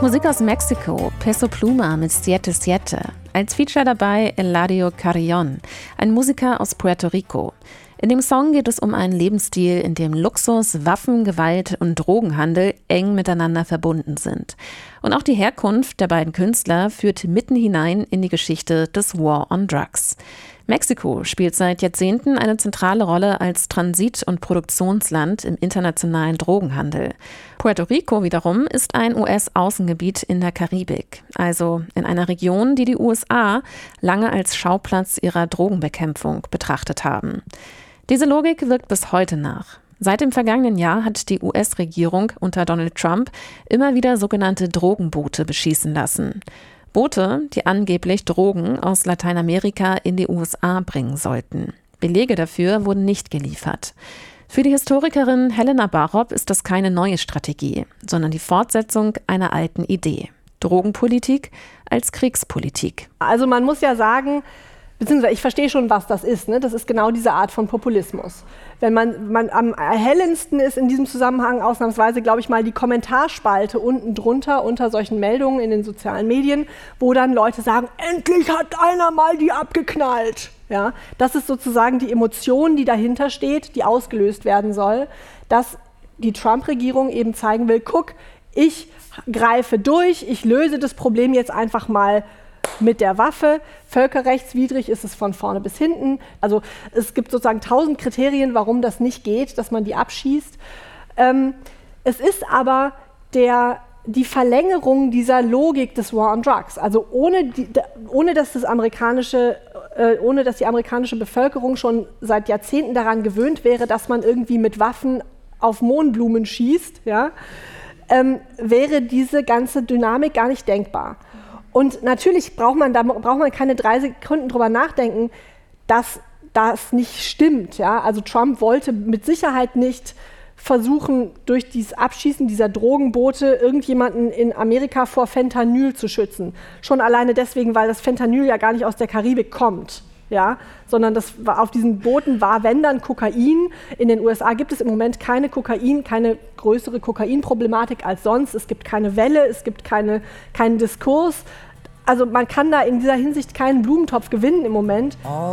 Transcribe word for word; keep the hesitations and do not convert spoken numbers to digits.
Musik aus Mexiko, Peso Pluma mit Siete Siete. Als Feature dabei Eladio Carrion, ein Musiker aus Puerto Rico. In dem Song geht es um einen Lebensstil, in dem Luxus, Waffen, Gewalt und Drogenhandel eng miteinander verbunden sind. Und auch die Herkunft der beiden Künstler führt mitten hinein in die Geschichte des War on Drugs. Mexiko spielt seit Jahrzehnten eine zentrale Rolle als Transit- und Produktionsland im internationalen Drogenhandel. Puerto Rico wiederum ist ein U S-Außengebiet in der Karibik, also in einer Region, die die U S A lange als Schauplatz ihrer Drogenbekämpfung betrachtet haben. Diese Logik wirkt bis heute nach. Seit dem vergangenen Jahr hat die U S-Regierung unter Donald Trump immer wieder sogenannte Drogenboote beschießen lassen. Boote, die angeblich Drogen aus Lateinamerika in die U S A bringen sollten. Belege dafür wurden nicht geliefert. Für die Historikerin Helena Barop ist das keine neue Strategie, sondern die Fortsetzung einer alten Idee. Drogenpolitik als Kriegspolitik. Also man muss ja sagen, beziehungsweise ich verstehe schon, was das ist. Ne? Das ist genau diese Art von Populismus. Wenn man, man am erhellendsten ist in diesem Zusammenhang ausnahmsweise, glaube ich mal, die Kommentarspalte unten drunter unter solchen Meldungen in den sozialen Medien, wo dann Leute sagen, endlich hat einer mal die abgeknallt. Ja? Das ist sozusagen die Emotion, die dahinter steht, die ausgelöst werden soll, dass die Trump-Regierung eben zeigen will, guck, ich greife durch, ich löse das Problem jetzt einfach mal mit der Waffe. Völkerrechtswidrig ist es von vorne bis hinten. Also es gibt sozusagen tausend Kriterien, warum das nicht geht, dass man die abschießt. Ähm, es ist aber der, die Verlängerung dieser Logik des War on Drugs. Also ohne, die, ohne, dass das amerikanische, äh, ohne dass die amerikanische Bevölkerung schon seit Jahrzehnten daran gewöhnt wäre, dass man irgendwie mit Waffen auf Mohnblumen schießt, ja, ähm, wäre diese ganze Dynamik gar nicht denkbar. Und natürlich braucht man da braucht man keine drei Sekunden drüber nachdenken, dass das nicht stimmt. Ja? Also Trump wollte mit Sicherheit nicht versuchen, durch dieses Abschießen dieser Drogenboote irgendjemanden in Amerika vor Fentanyl zu schützen. Schon alleine deswegen, weil das Fentanyl ja gar nicht aus der Karibik kommt. Ja, sondern das war, auf diesen Booten war, wenn dann, Kokain. In den U S A gibt es im Moment keine Kokain, keine größere Kokainproblematik als sonst. Es gibt keine Welle, es gibt keine, keinen Diskurs. Also man kann da in dieser Hinsicht keinen Blumentopf gewinnen im Moment.